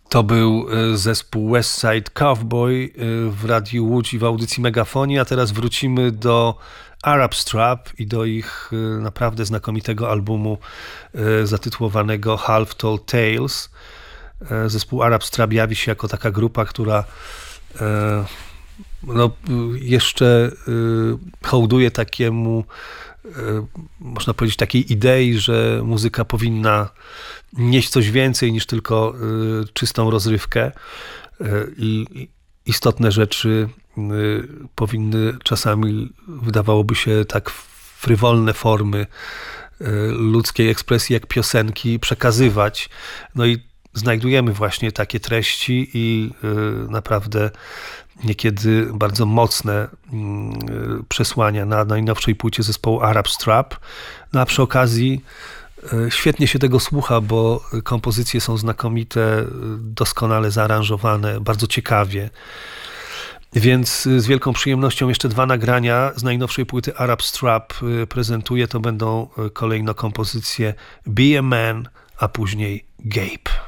To był zespół West Side Cowboy w Radiu Łódź i w audycji Megafonii, a teraz wrócimy do Arab Strap i do ich naprawdę znakomitego albumu zatytułowanego Half Tall Tales. Zespół Arab Strap jawi się jako taka grupa, która jeszcze hołduje takiemu, można powiedzieć, takiej idei, że muzyka powinna nieść coś więcej niż tylko czystą rozrywkę i istotne rzeczy powinny czasami, wydawałoby się, tak frywolne formy ludzkiej ekspresji jak piosenki przekazywać. No i znajdujemy właśnie takie treści i naprawdę niekiedy bardzo mocne przesłania na najnowszej płycie zespołu Arab Strap. No a przy okazji świetnie się tego słucha, bo kompozycje są znakomite, doskonale zaaranżowane, bardzo ciekawie. Więc z wielką przyjemnością jeszcze 2 nagrania z najnowszej płyty Arab Strap prezentuję. To będą kolejno kompozycje Be a Man, a później Gape.